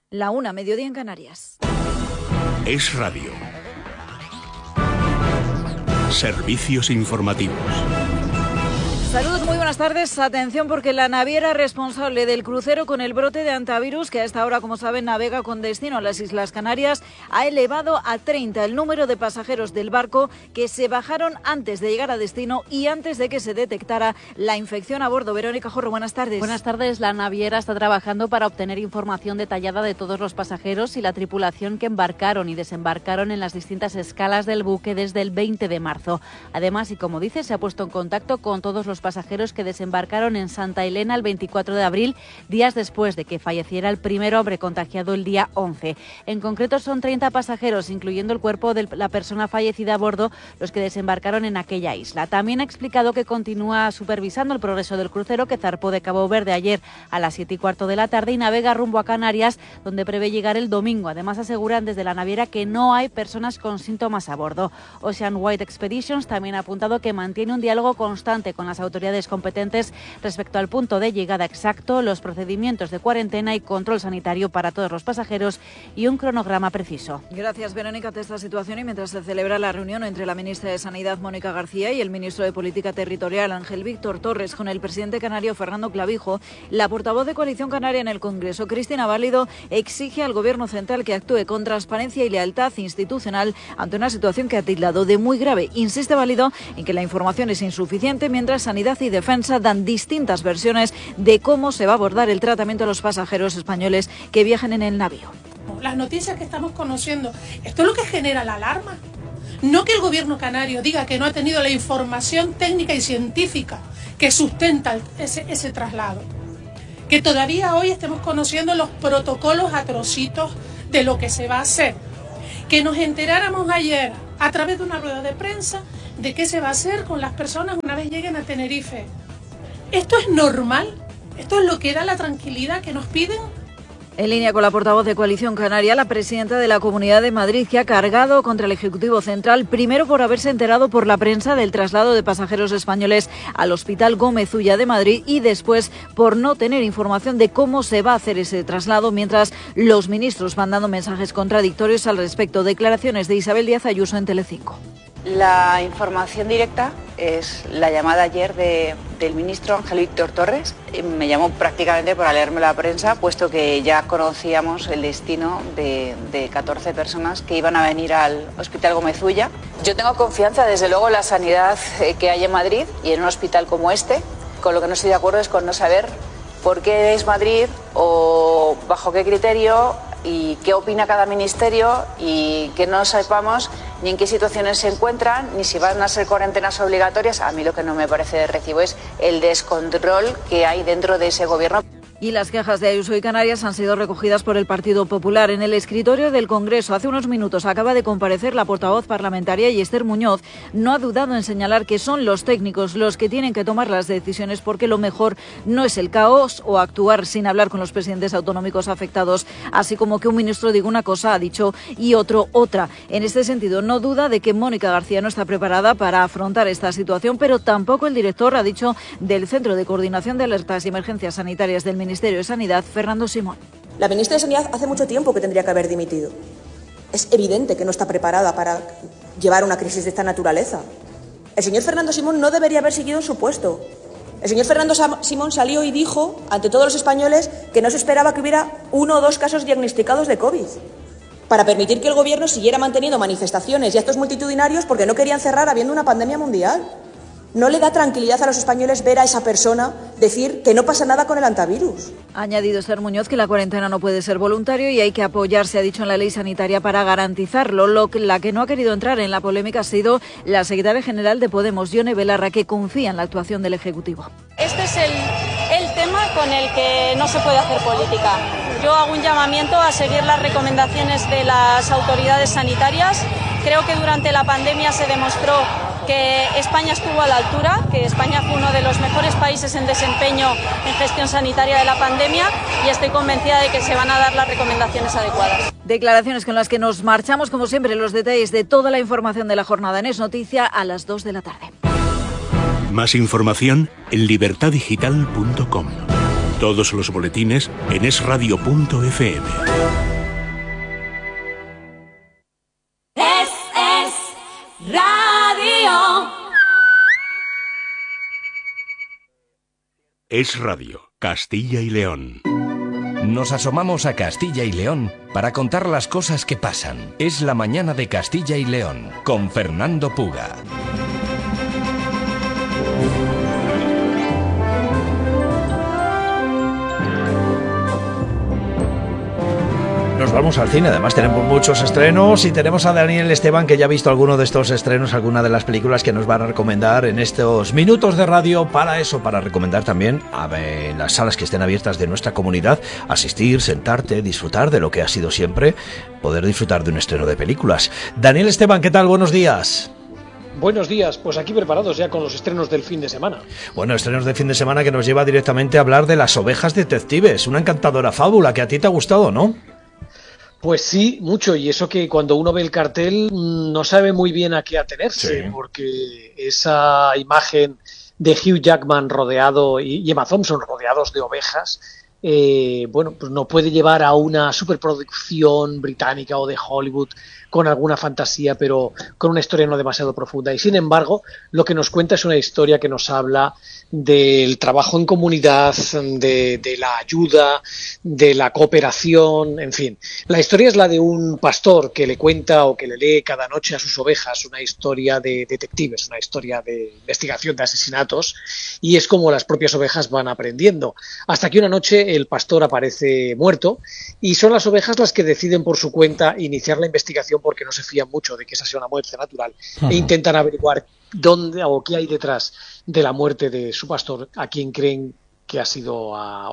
La 1, mediodía en Canarias. Es Radio. Servicios informativos. Saludos, muy buenas tardes. Atención porque la naviera responsable del crucero con el brote de hantavirus, que a esta hora, como saben, navega con destino a las Islas Canarias, ha elevado a 30 el número de pasajeros del barco que se bajaron antes de llegar a destino y antes de que se detectara la infección a bordo. Verónica Jorro, buenas tardes. Buenas tardes. La naviera está trabajando para obtener información detallada de todos los pasajeros y la tripulación que embarcaron y desembarcaron en las distintas escalas del buque desde el 20 de marzo. Además, y como dice, se ha puesto en contacto con todos los pasajeros que desembarcaron en Santa Elena el 24 de abril, días después de que falleciera el primer hombre contagiado el día 11. En concreto son 30 pasajeros, incluyendo el cuerpo de la persona fallecida a bordo, los que desembarcaron en aquella isla. También ha explicado que continúa supervisando el progreso del crucero, que zarpó de Cabo Verde ayer a las 7:15 de la tarde y navega rumbo a Canarias, donde prevé llegar el domingo. Además, aseguran desde la naviera que no hay personas con síntomas a bordo. Ocean Wide Expeditions también ha apuntado que mantiene un diálogo constante con las autoridades competentes respecto al punto de llegada exacto, los procedimientos de cuarentena y control sanitario para todos los pasajeros y un cronograma preciso. Gracias, Verónica, ante esta situación y mientras se celebra la reunión entre la ministra de Sanidad, Mónica García, y el ministro de Política Territorial, Ángel Víctor Torres, con el presidente canario, Fernando Clavijo, la portavoz de Coalición Canaria en el Congreso, Cristina Válido, exige al Gobierno central que actúe con transparencia y lealtad institucional ante una situación que ha tildado de muy grave. Insiste Válido en que la información es insuficiente, mientras Sanidad y Defensa dan distintas versiones de cómo se va a abordar el tratamiento a los pasajeros españoles que viajan en el navío. Las noticias que estamos conociendo, esto es lo que genera la alarma. No que el gobierno canario diga que no ha tenido la información técnica y científica que sustenta ese traslado. Que todavía hoy estemos conociendo los protocolos a trocitos de lo que se va a hacer. Que nos enteráramos ayer a través de una rueda de prensa de qué se va a hacer con las personas una vez lleguen a Tenerife. ¿Esto es normal? ¿Esto es lo que da la tranquilidad que nos piden? En línea con la portavoz de Coalición Canaria, la presidenta de la Comunidad de Madrid, que ha cargado contra el Ejecutivo Central, primero por haberse enterado por la prensa del traslado de pasajeros españoles al Hospital Gómez Ulla de Madrid y después por no tener información de cómo se va a hacer ese traslado, mientras los ministros van dando mensajes contradictorios al respecto. Declaraciones de Isabel Díaz Ayuso en Telecinco. La información directa es la llamada ayer del ministro Ángel Víctor Torres. Me llamó prácticamente para leerme la prensa, puesto que ya conocíamos el destino de 14 personas que iban a venir al Hospital Gómez Ulla. Yo tengo confianza, desde luego, en la sanidad que hay en Madrid y en un hospital como este. Con lo que no estoy de acuerdo es con no saber por qué es Madrid o bajo qué criterio y qué opina cada ministerio y que no sepamos ni en qué situaciones se encuentran, ni si van a ser cuarentenas obligatorias. A mí lo que no me parece de recibo es el descontrol que hay dentro de ese gobierno. Y las quejas de Ayuso y Canarias han sido recogidas por el Partido Popular. En el escritorio del Congreso, hace unos minutos, acaba de comparecer la portavoz parlamentaria y Esther Muñoz no ha dudado en señalar que son los técnicos los que tienen que tomar las decisiones, porque lo mejor no es el caos o actuar sin hablar con los presidentes autonómicos afectados, así como que un ministro diga una cosa, ha dicho, y otro otra. En este sentido, no duda de que Mónica García no está preparada para afrontar esta situación, pero tampoco el director, ha dicho, del Centro de Coordinación de Alertas y Emergencias Sanitarias del Ministerio de Sanidad, Fernando Simón. La ministra de Sanidad hace mucho tiempo que tendría que haber dimitido. Es evidente que no está preparada para llevar una crisis de esta naturaleza. El señor Fernando Simón no debería haber seguido en su puesto. El señor Fernando Simón salió y dijo ante todos los españoles que no se esperaba que hubiera 1 o 2 casos diagnosticados de COVID, para permitir que el gobierno siguiera manteniendo manifestaciones y actos multitudinarios porque no querían cerrar habiendo una pandemia mundial. No le da tranquilidad a los españoles ver a esa persona decir que no pasa nada con el hantavirus. Ha añadido Esther Muñoz que la cuarentena no puede ser voluntario y hay que apoyarse, ha dicho, en la ley sanitaria para garantizarlo. La que no ha querido entrar en la polémica ha sido la secretaria general de Podemos, Yone Belarra, que confía en la actuación del Ejecutivo. Este es el tema con el que no se puede hacer política. Yo hago un llamamiento a seguir las recomendaciones de las autoridades sanitarias. Creo que durante la pandemia se demostró que España estuvo a la altura, que España fue uno de los mejores países en desempeño en gestión sanitaria de la pandemia y estoy convencida de que se van a dar las recomendaciones adecuadas. Declaraciones con las que nos marchamos, como siempre, los detalles de toda la información de la jornada en Es Noticia a las 2 de la tarde. Más información en libertadigital.com. Todos los boletines en esradio.fm. Es Radio. Es Radio, Castilla y León. Nos asomamos a Castilla y León para contar las cosas que pasan. Es la mañana de Castilla y León, con Fernando Puga. Nos vamos al cine, además tenemos muchos estrenos y tenemos a Daniel Esteban, que ya ha visto alguno de estos estrenos, alguna de las películas que nos van a recomendar en estos minutos de radio. Para eso, para recomendar también a las salas que estén abiertas de nuestra comunidad, asistir, sentarte, disfrutar de lo que ha sido siempre, poder disfrutar de un estreno de películas. Daniel Esteban, ¿qué tal? Buenos días. Buenos días, pues aquí preparados ya con los estrenos del fin de semana. Bueno, estrenos de fin de semana que nos lleva directamente a hablar de Las ovejas detectives, una encantadora fábula que a ti te ha gustado, ¿no? Pues sí, mucho, y eso que cuando uno ve el cartel no sabe muy bien a qué atenerse, sí. Porque esa imagen de Hugh Jackman rodeado y Emma Thompson rodeados de ovejas, bueno, pues no puede llevar a una superproducción británica o de Hollywood con alguna fantasía, pero con una historia no demasiado profunda. Y sin embargo, lo que nos cuenta es una historia que nos habla del trabajo en comunidad, de la ayuda, de la cooperación, en fin. La historia es la de un pastor que le cuenta o que le lee cada noche a sus ovejas una historia de detectives, una historia de investigación de asesinatos, y es como las propias ovejas van aprendiendo. Hasta que una noche el pastor aparece muerto y son las ovejas las que deciden por su cuenta iniciar la investigación, porque no se fían mucho de que esa sea una muerte natural, e intentan averiguar dónde o qué hay detrás de la muerte de su pastor, a quien creen que ha sido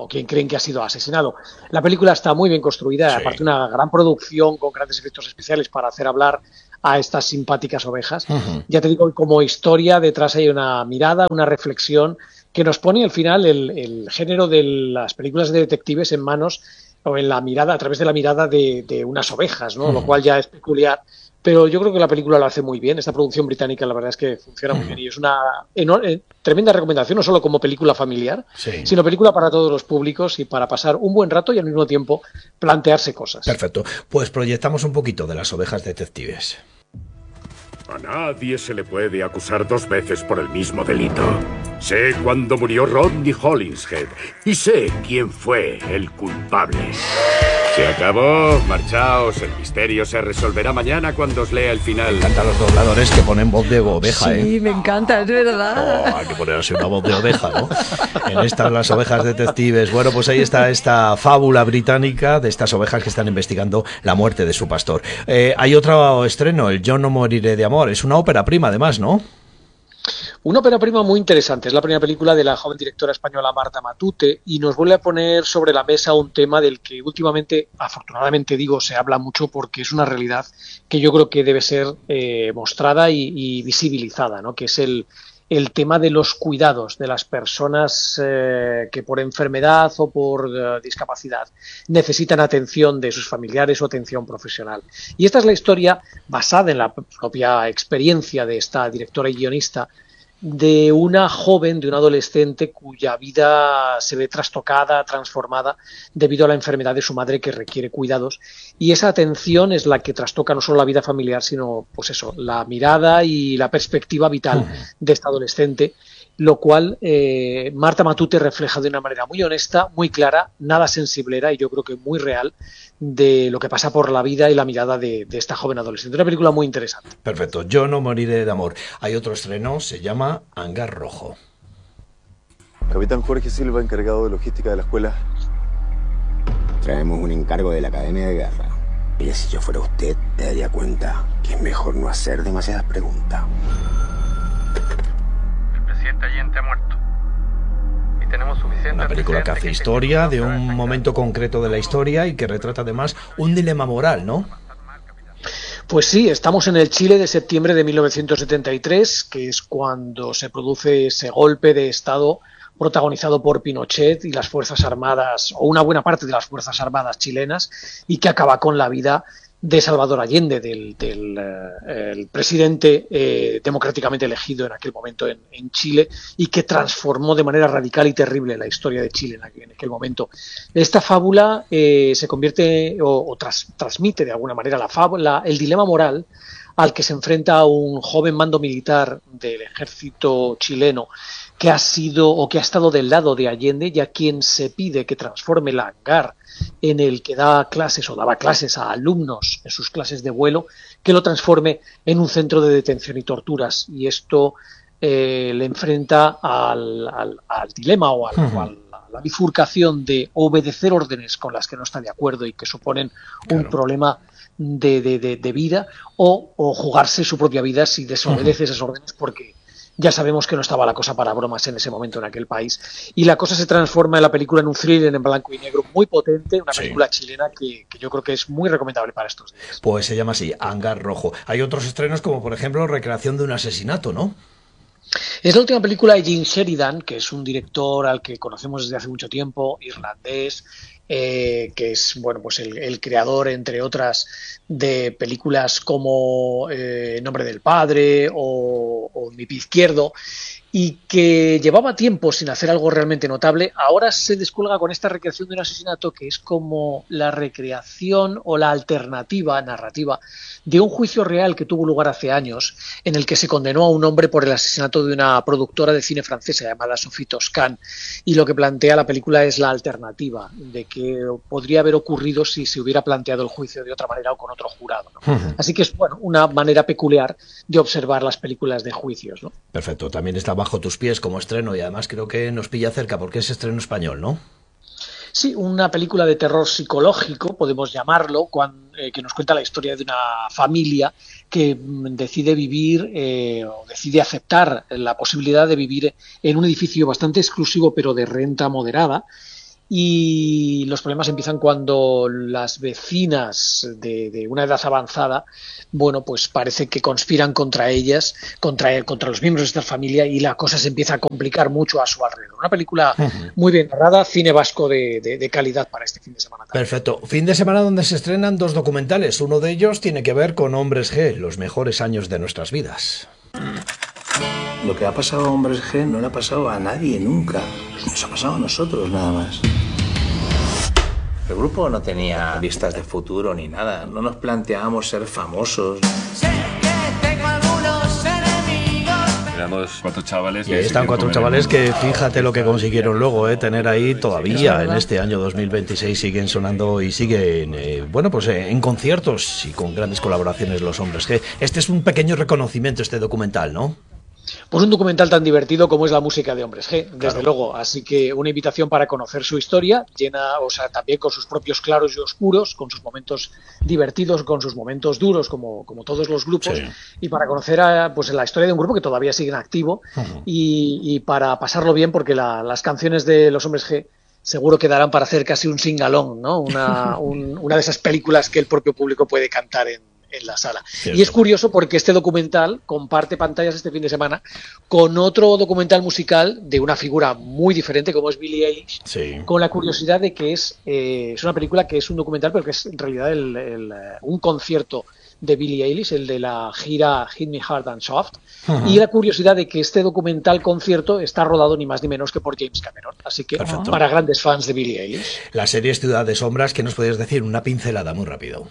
asesinado. La película está muy bien construida, sí. Aparte una gran producción con grandes efectos especiales para hacer hablar a estas simpáticas ovejas. Ya te digo, como historia detrás hay una mirada, una reflexión que nos pone al final el género de las películas de detectives en manos o en la mirada, a través de la mirada de unas ovejas, ¿no? Lo cual ya es peculiar, pero yo creo que la película lo hace muy bien. Esta producción británica la verdad es que funciona muy bien y es una tremenda recomendación, no solo como película familiar, sí, sino película para todos los públicos y para pasar un buen rato y al mismo tiempo plantearse cosas. Perfecto, pues proyectamos un poquito de Las ovejas detectives. A nadie se le puede acusar dos veces por el mismo delito. Sé cuándo murió Rodney Hollingshead y sé quién fue el culpable. Se acabó, marchaos, el misterio se resolverá mañana cuando os lea el final. Me encantan los dobladores que ponen voz de oveja, Sí, me encanta, es verdad. Hay que poner así una voz de oveja, ¿no? En estas Las ovejas detectives. Bueno, pues ahí está esta fábula británica de estas ovejas que están investigando la muerte de su pastor. Hay otro estreno, el Yo no moriré de amor. Es una ópera prima, además, ¿no? Una ópera prima muy interesante, es la primera película de la joven directora española Marta Matute y nos vuelve a poner sobre la mesa un tema del que últimamente, afortunadamente digo, se habla mucho porque es una realidad que yo creo que debe ser mostrada y visibilizada, ¿no? Que es el tema de los cuidados de las personas que por enfermedad o por discapacidad necesitan atención de sus familiares o atención profesional. Y esta es la historia basada en la propia experiencia de esta directora y guionista, de una joven, de una adolescente cuya vida se ve trastocada, transformada debido a la enfermedad de su madre que requiere cuidados, y esa atención es la que trastoca no solo la vida familiar, sino pues eso, la mirada y la perspectiva vital de esta adolescente, lo cual Marta Matute refleja de una manera muy honesta, muy clara, nada sensiblera y yo creo que muy real de lo que pasa por la vida y la mirada de esta joven adolescente. Una película muy interesante. Perfecto, Yo no moriré de amor. Hay otro estreno, se llama Hangar Rojo. Capitán Jorge Silva, encargado de logística de la escuela. Traemos un encargo de la Academia de Guerra. Y si yo fuera usted, me daría cuenta que es mejor no hacer demasiadas preguntas. El presidente Allende ha muerto. Y tenemos suficiente... Una película que hace historia de un momento concreto de la historia y que retrata además un dilema moral, ¿no? Pues sí, estamos en el Chile de septiembre de 1973, que es cuando se produce ese golpe de Estado protagonizado por Pinochet y las Fuerzas Armadas, o una buena parte de las Fuerzas Armadas chilenas, y que acaba con la vida de Salvador Allende, el presidente democráticamente elegido en aquel momento en Chile, y que transformó de manera radical y terrible la historia de Chile en aquel momento. Esta fábula se convierte o transmite de alguna manera la fábula, el dilema moral al que se enfrenta un joven mando militar del ejército chileno que ha estado del lado de Allende, y a quien se pide que transforme el hangar en el que da clases o daba clases a alumnos en sus clases de vuelo, que lo transforme en un centro de detención y torturas. Y esto le enfrenta al dilema o a la bifurcación de obedecer órdenes con las que no está de acuerdo y que suponen un problema de vida, o jugarse su propia vida si desobedece esas órdenes, porque ya sabemos que no estaba la cosa para bromas en ese momento en aquel país. Y la cosa se transforma en la película en un thriller en blanco y negro muy potente, una película chilena que yo creo que es muy recomendable para estos días. Pues se llama así, Hangar Rojo. Hay otros estrenos como, por ejemplo, Recreación de un asesinato, ¿no? Es la última película de Jim Sheridan, que es un director al que conocemos desde hace mucho tiempo, irlandés, que es pues el creador, entre otras, de películas como Nombre del Padre o Mi pie izquierdo, y que llevaba tiempo sin hacer algo realmente notable. Ahora se descuelga con esta recreación de un asesinato que es como la recreación o la alternativa narrativa de un juicio real que tuvo lugar hace años, en el que se condenó a un hombre por el asesinato de una productora de cine francesa llamada Sophie Toscan, y lo que plantea la película es la alternativa de que podría haber ocurrido si se hubiera planteado el juicio de otra manera o con otro jurado, ¿no? Así que es una manera peculiar de observar las películas de juicios, ¿no? Perfecto, también está Bajo tus pies como estreno, y además creo que nos pilla cerca porque es estreno español, ¿no? Sí, una película de terror psicológico, podemos llamarlo, que nos cuenta la historia de una familia que decide vivir o decide aceptar la posibilidad de vivir en un edificio bastante exclusivo pero de renta moderada. Y los problemas empiezan cuando las vecinas de una edad avanzada, pues parece que conspiran contra ellas, contra los miembros de esta familia, y la cosa se empieza a complicar mucho a su alrededor. Una película muy bien narrada, cine vasco de calidad para este fin de semana también. Perfecto. Fin de semana donde se estrenan 2 documentales. Uno de ellos tiene que ver con Hombres G, los mejores años de nuestras vidas. Lo que ha pasado a Hombres G no le ha pasado a nadie nunca. Nos ha pasado a nosotros nada más. El grupo no tenía vistas de futuro ni nada. No nos planteábamos ser famosos. Éramos 4 chavales. Y ahí están 4 chavales que fíjate lo que consiguieron luego, tener ahí todavía en este año 2026, siguen sonando y siguen, en conciertos y con grandes colaboraciones los Hombres G. Este es un pequeño reconocimiento, este documental, ¿no? Pues un documental tan divertido como es la música de Hombres G, desde luego. Así que una invitación para conocer su historia, también con sus propios claros y oscuros, con sus momentos divertidos, con sus momentos duros, como todos los grupos, y para conocer la historia de un grupo que todavía sigue en activo, y para pasarlo bien, porque las canciones de los Hombres G seguro que darán para hacer casi un sing-along, ¿no? Una de esas películas que el propio público puede cantar en la sala. Cierto. Y es curioso porque este documental comparte pantallas este fin de semana con otro documental musical de una figura muy diferente como es Billie Eilish, con la curiosidad de que es una película que es un documental, pero que es en realidad un concierto de Billie Eilish, el de la gira Hit Me Hard and Soft, y la curiosidad de que este documental concierto está rodado ni más ni menos que por James Cameron, así que para grandes fans de Billie Eilish. La serie es Ciudad de Sombras, ¿qué nos podías decir? Una pincelada muy rápido.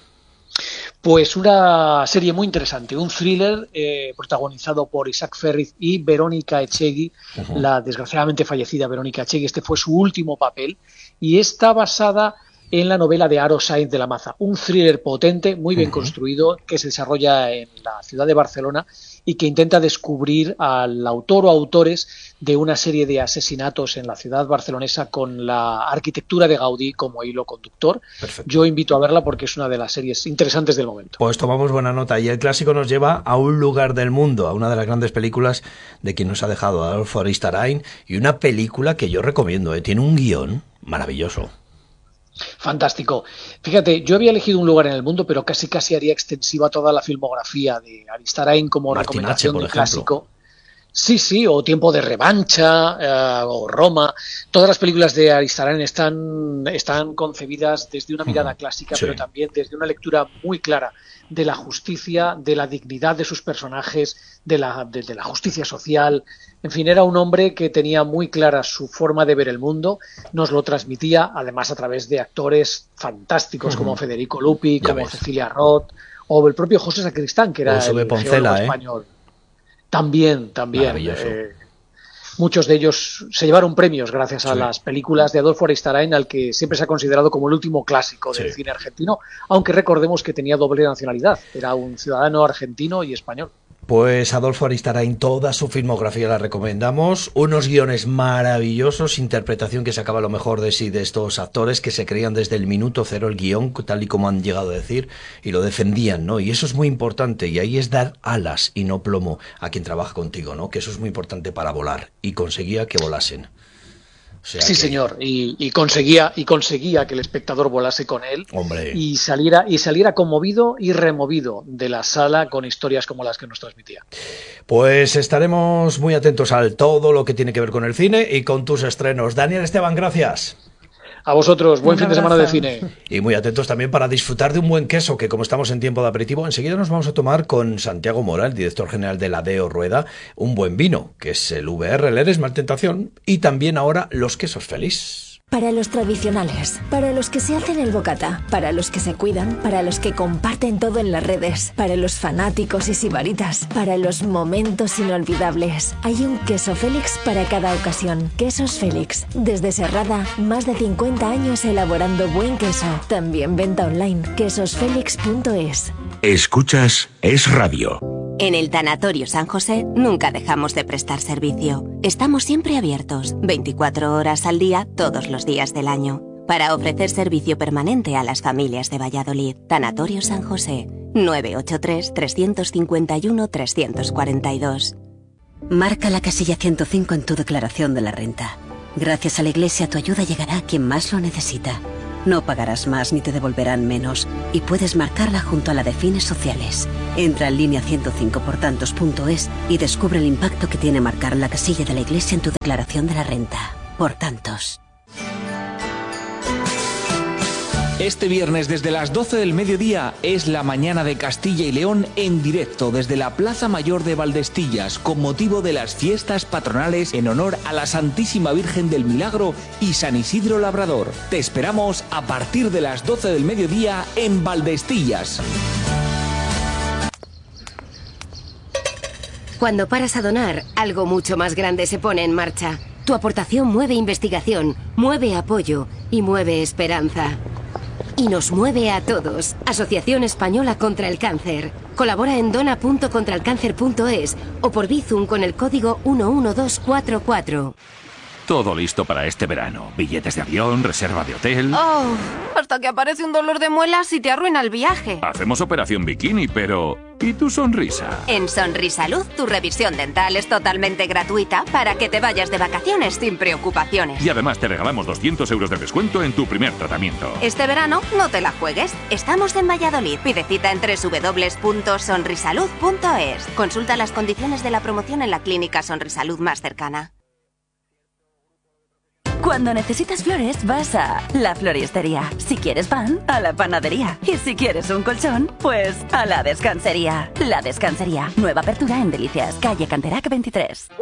Pues una serie muy interesante, un thriller protagonizado por Isaac Ferris y Verónica Echegui, la desgraciadamente fallecida Verónica Echegui. Este fue su último papel y está basada en la novela de Aro Sainz de la Maza, un thriller potente, muy bien construido, que se desarrolla en la ciudad de Barcelona y que intenta descubrir al autor o autores de una serie de asesinatos en la ciudad barcelonesa con la arquitectura de Gaudí como hilo conductor. Perfecto. Yo invito a verla porque es una de las series interesantes del momento. Pues tomamos buena nota y el clásico nos lleva a un lugar del mundo, a una de las grandes películas de quien nos ha dejado Adolfo Aristarain, y una película que yo recomiendo, tiene un guión maravilloso. Fantástico. Fíjate, yo había elegido un lugar en el mundo, pero casi haría extensiva toda la filmografía de Aristarain como recomendación de clásico. Sí, o Tiempo de Revancha, o Roma. Todas las películas de Aristarain están concebidas desde una mirada clásica, pero también desde una lectura muy clara de la justicia, de la dignidad de sus personajes, de la justicia social. En fin, era un hombre que tenía muy clara su forma de ver el mundo, nos lo transmitía además a través de actores fantásticos como Federico Lupi, como Cecilia Roth, o el propio José Sacristán, que era el geólogo español. También. Muchos de ellos se llevaron premios gracias a las películas de Adolfo Aristarain, al que siempre se ha considerado como el último clásico del cine argentino, aunque recordemos que tenía doble nacionalidad, era un ciudadano argentino y español. Pues Adolfo Aristarain, toda su filmografía la recomendamos, unos guiones maravillosos, interpretación que sacaba lo mejor de sí de estos actores que se creían desde el minuto cero el guión, tal y como han llegado a decir, y lo defendían, ¿no? Y eso es muy importante, y ahí es dar alas y no plomo a quien trabaja contigo, ¿no? Que eso es muy importante para volar, y conseguía que volasen. Señor, y conseguía que el espectador volase con él. Hombre. Y saliera conmovido y removido de la sala con historias como las que nos transmitía. Pues estaremos muy atentos a todo lo que tiene que ver con el cine y con tus estrenos. Daniel Esteban, gracias. A vosotros, buen fin de semana de cine. Y muy atentos también para disfrutar de un buen queso, que como estamos en tiempo de aperitivo, enseguida nos vamos a tomar con Santiago Mora, el director general de la Deo Rueda, un buen vino, que es el VR, el Eres Maltentación, y también ahora los quesos Feliz. Para los tradicionales, para los que se hacen el bocata, para los que se cuidan, para los que comparten todo en las redes, para los fanáticos y sibaritas, para los momentos inolvidables. Hay un queso Félix para cada ocasión. Quesos Félix. Desde Serrada, más de 50 años elaborando buen queso. También venta online, quesosfelix.es. Escuchas Es Radio. En el Tanatorio San José nunca dejamos de prestar servicio. Estamos siempre abiertos, 24 horas al día, todos los días del año, para ofrecer servicio permanente a las familias de Valladolid. Tanatorio San José, 983-351-342. Marca la casilla 105 en tu declaración de la renta. Gracias a la Iglesia tu ayuda llegará a quien más lo necesita. No pagarás más ni te devolverán menos, y puedes marcarla junto a la de fines sociales. Entra en línea 105portantos.es y descubre el impacto que tiene marcar la casilla de la Iglesia en tu declaración de la renta. Por tantos. Este viernes desde las 12 del mediodía es la mañana de Castilla y León en directo desde la Plaza Mayor de Valdestillas con motivo de las fiestas patronales en honor a la Santísima Virgen del Milagro y San Isidro Labrador. Te esperamos a partir de las 12 del mediodía en Valdestillas. Cuando paras a donar, algo mucho más grande se pone en marcha. Tu aportación mueve investigación, mueve apoyo y mueve esperanza. Y nos mueve a todos. Asociación Española contra el Cáncer. Colabora en dona.contraelcáncer.es o por Bizum con el código 11244. Todo listo para este verano. Billetes de avión, reserva de hotel... Oh, hasta que aparece un dolor de muelas y te arruina el viaje. Hacemos operación bikini, pero... ¿y tu sonrisa? En Sonrisalud, tu revisión dental es totalmente gratuita para que te vayas de vacaciones sin preocupaciones. Y además te regalamos 200 euros de descuento en tu primer tratamiento. Este verano no te la juegues. Estamos en Valladolid. Pide cita en www.sonrisalud.es. Consulta las condiciones de la promoción en la clínica Sonrisalud más cercana. Cuando necesitas flores, vas a la floristería. Si quieres pan, a la panadería. Y si quieres un colchón, pues a la descansería. La Descansería. Nueva apertura en Delicias, calle Canterac 23.